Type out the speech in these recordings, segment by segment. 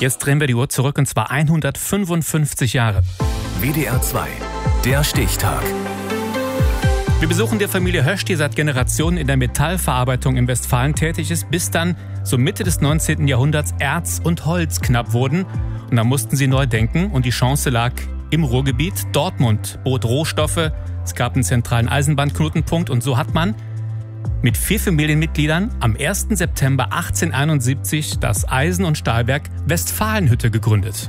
Jetzt drehen wir die Uhr zurück und zwar 155 Jahre. WDR 2, der Stichtag. Wir besuchen die Familie Hösch, die seit Generationen in der Metallverarbeitung in Westfalen tätig ist, bis dann so Mitte des 19. Jahrhunderts Erz und Holz knapp wurden. Und da mussten sie neu denken und die Chance lag im Ruhrgebiet. Dortmund bot Rohstoffe, es gab einen zentralen Eisenbahnknotenpunkt und so hat man mit 4 Familienmitgliedern am 1. September 1871 das Eisen- und Stahlwerk Westfalenhütte gegründet.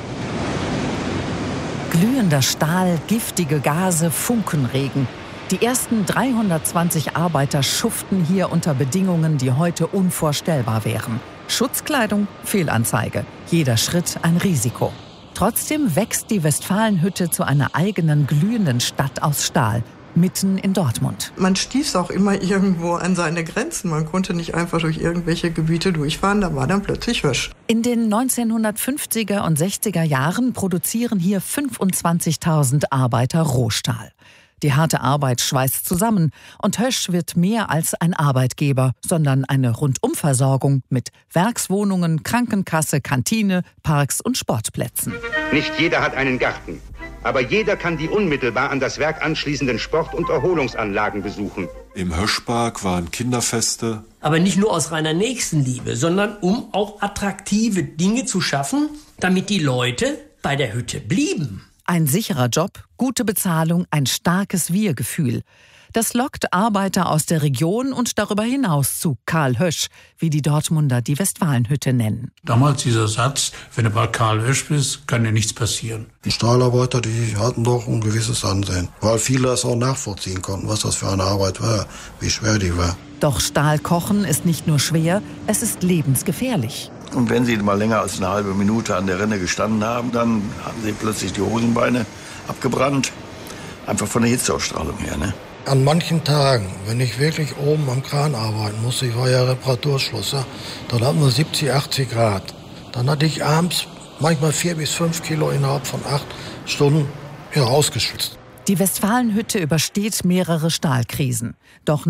Glühender Stahl, giftige Gase, Funkenregen. Die ersten 320 Arbeiter schuften hier unter Bedingungen, die heute unvorstellbar wären. Schutzkleidung, Fehlanzeige. Jeder Schritt ein Risiko. Trotzdem wächst die Westfalenhütte zu einer eigenen glühenden Stadt aus Stahl, mitten in Dortmund. Man stieß auch immer irgendwo an seine Grenzen. Man konnte nicht einfach durch irgendwelche Gebiete durchfahren, da war dann plötzlich Hösch. In den 1950er und 60er Jahren produzieren hier 25.000 Arbeiter Rohstahl. Die harte Arbeit schweißt zusammen und Hösch wird mehr als ein Arbeitgeber, sondern eine Rundumversorgung mit Werkswohnungen, Krankenkasse, Kantine, Parks und Sportplätzen. Nicht jeder hat einen Garten, aber jeder kann die unmittelbar an das Werk anschließenden Sport- und Erholungsanlagen besuchen. Im Höschpark waren Kinderfeste. Aber nicht nur aus reiner Nächstenliebe, sondern um auch attraktive Dinge zu schaffen, damit die Leute bei der Hütte blieben. Ein sicherer Job, gute Bezahlung, ein starkes Wir-Gefühl. Das lockt Arbeiter aus der Region und darüber hinaus zu Karl Hösch, wie die Dortmunder die Westfalenhütte nennen. Damals dieser Satz, wenn du bei Karl Hösch bist, kann dir nichts passieren. Die Stahlarbeiter, die hatten doch ein gewisses Ansehen, weil viele das auch nachvollziehen konnten, was das für eine Arbeit war, wie schwer die war. Doch Stahlkochen ist nicht nur schwer, es ist lebensgefährlich. Und wenn Sie mal länger als eine halbe Minute an der Rinne gestanden haben, dann haben Sie plötzlich die Hosenbeine abgebrannt. Einfach von der Hitzeausstrahlung her, ne? An manchen Tagen, wenn ich wirklich oben am Kran arbeiten musste, ich war ja Reparaturschlosser, dann hatten wir 70, 80 Grad. Dann hatte ich abends manchmal 4 bis 5 Kilo innerhalb von 8 Stunden rausgeschwitzt. Die Westfalenhütte übersteht mehrere Stahlkrisen. Doch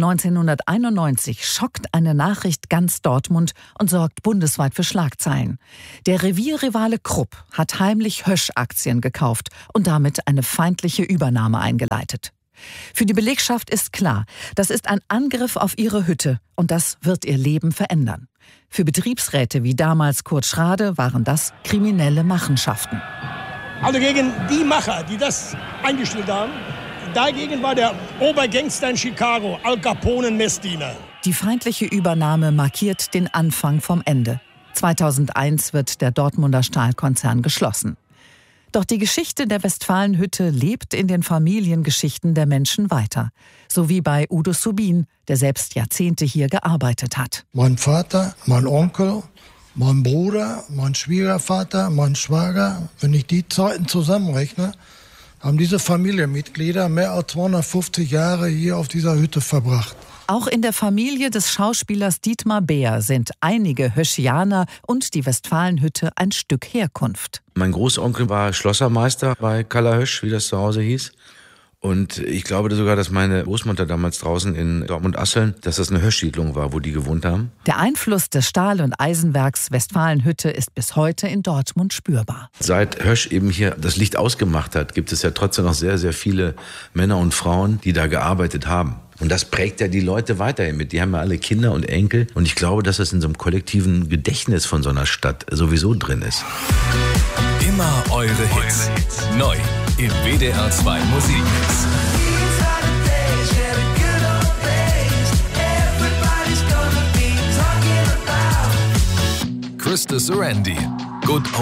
1991 schockt eine Nachricht ganz Dortmund und sorgt bundesweit für Schlagzeilen. Der Revierrivale Krupp hat heimlich Hösch-Aktien gekauft und damit eine feindliche Übernahme eingeleitet. Für die Belegschaft ist klar, das ist ein Angriff auf ihre Hütte und das wird ihr Leben verändern. Für Betriebsräte wie damals Kurt Schrade waren das kriminelle Machenschaften. Also gegen die Macher, die das eingestellt haben, dagegen war der Obergangster in Chicago, Al Capone Messdiener. Die feindliche Übernahme markiert den Anfang vom Ende. 2001 wird der Dortmunder Stahlkonzern geschlossen. Doch die Geschichte der Westfalenhütte lebt in den Familiengeschichten der Menschen weiter. So wie bei Udo Subin, der selbst Jahrzehnte hier gearbeitet hat. Mein Vater, mein Onkel, mein Bruder, mein Schwiegervater, mein Schwager, wenn ich die Zeiten zusammenrechne, haben diese Familienmitglieder mehr als 250 Jahre hier auf dieser Hütte verbracht. Auch in der Familie des Schauspielers Dietmar Beer sind einige Höschianer und die Westfalenhütte ein Stück Herkunft. Mein Großonkel war Schlossermeister bei Karl Hösch, wie das zu Hause hieß. Und ich glaube sogar, dass meine Großmutter damals draußen in Dortmund-Asseln, dass das eine Höschsiedlung war, wo die gewohnt haben. Der Einfluss des Stahl- und Eisenwerks Westfalenhütte ist bis heute in Dortmund spürbar. Seit Hösch eben hier das Licht ausgemacht hat, gibt es ja trotzdem noch sehr, sehr viele Männer und Frauen, die da gearbeitet haben. Und das prägt ja die Leute weiterhin mit. Die haben ja alle Kinder und Enkel. Und ich glaube, dass das in so einem kollektiven Gedächtnis von so einer Stadt sowieso drin ist. Immer eure Hits. Neu im WDR 2 Musikmix. Krista Sorandi. Good